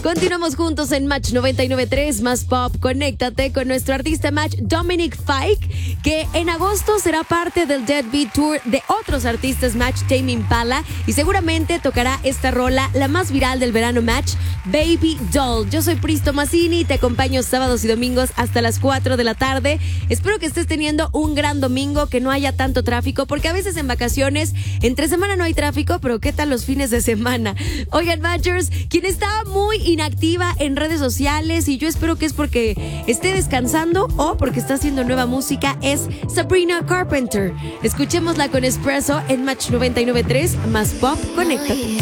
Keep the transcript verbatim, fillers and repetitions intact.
Continuamos juntos en Match noventa y nueve punto tres, más pop. Conéctate con nuestro artista Match, Dominic Fike, que en agosto será parte del Deadbeat Tour de otros artistas Match, Tame Impala, y seguramente tocará esta rola, la más viral del verano Match, Baby Doll. Yo soy Pris Tomasini y te acompaño sábados y domingos hasta las cuatro de la tarde. Espero que estés teniendo un gran domingo, que no haya tanto tráfico, porque a veces en vacaciones, entre semana no hay tráfico, pero ¿qué tal los fines de semana? Oigan, Matchers, quien está muy inactiva en redes sociales, y yo espero que es porque esté descansando o porque está haciendo nueva música, es Sabrina Carpenter. Escuchémosla con Espresso en Match noventa y nueve punto tres, más pop. Conéctate.